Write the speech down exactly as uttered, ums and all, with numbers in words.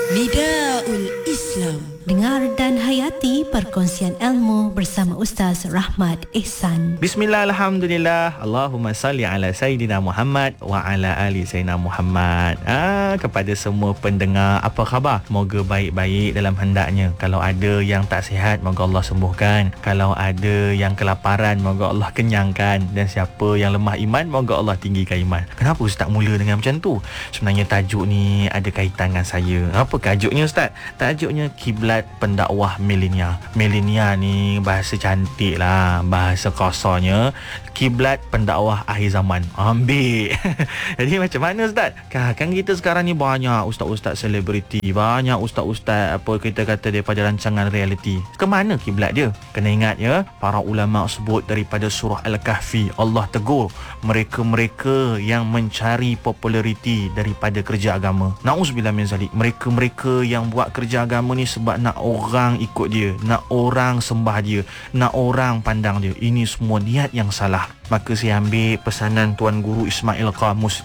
Nidaul Islam. Dengar dan hayati perkongsian ilmu bersama Ustaz Rahmat Ihsan. Bismillah, Alhamdulillah, Allahumma salli ala Sayyidina Muhammad wa ala ali Sayyidina Muhammad. Ah, kepada semua pendengar, apa khabar? Moga baik-baik dalam hendaknya. Kalau ada yang tak sihat, moga Allah sembuhkan. Kalau ada yang kelaparan, moga Allah kenyangkan. Dan siapa yang lemah iman, moga Allah tinggikan iman. Kenapa Ustaz mula dengan macam tu? Sebenarnya tajuk ni ada kaitan dengan saya. Apa tajuknya Ustaz? Tajuknya kiblat pendakwah milenia. Milenia ni bahasa cantik lah, bahasa kasarnya kiblat pendakwah akhir zaman. Ambil. Jadi macam mana Ustaz? Kan, kan kita sekarang ni banyak ustaz-ustaz selebriti, banyak ustaz-ustaz apa kita kata daripada rancangan reality. Kemana kiblat dia? Kena ingat ya, para ulama sebut daripada surah Al-Kahfi, Allah tegur mereka-mereka yang mencari populariti daripada kerja agama. Na'udzubillah min zalik. Mereka-mereka yang buat kerja agama ni sebab nak orang ikut dia, nak orang sembah dia, nak orang pandang dia. Ini semua niat yang salah. Maka saya ambil pesanan Tuan Guru Ismail Qamus